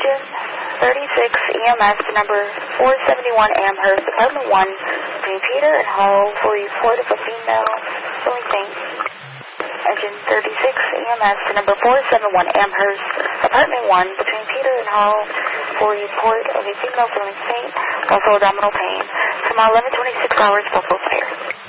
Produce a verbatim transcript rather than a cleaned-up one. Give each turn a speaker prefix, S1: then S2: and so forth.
S1: Engine thirty-six E M S to number four seventy-one Amherst, Apartment one, between Peter and Hall for report of a female filling paint. Engine thirty-six E M S to number four seventy-one Amherst, Apartment one, between Peter and Hall for report of a female filling paint, also abdominal pain. Tomorrow, eleven twenty-six hours, Buffalo Fire.